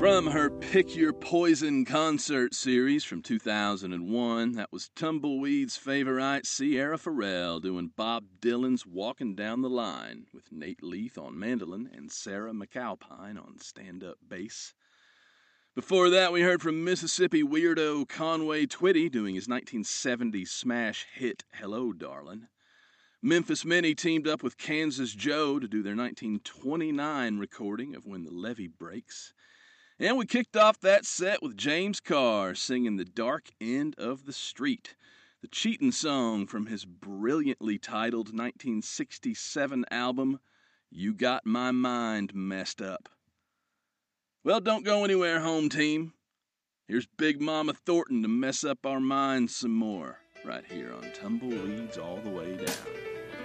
From her Pick Your Poison concert series from 2001, that was Tumbleweed's favorite Sierra Farrell doing Bob Dylan's Walking Down the Line with Nate Leith on mandolin and Sarah McAlpine on stand-up bass. Before that, we heard from Mississippi weirdo Conway Twitty doing his 1970 smash hit Hello, Darlin'. Memphis Minnie teamed up with Kansas Joe to do their 1929 recording of When the Levee Breaks. And we kicked off that set with James Carr singing The Dark End of the Street, the cheatin' song from his brilliantly titled 1967 album, You Got My Mind Messed Up. Well, don't go anywhere, home team. Here's Big Mama Thornton to mess up our minds some more, right here on Tumbleweeds All the Way Down.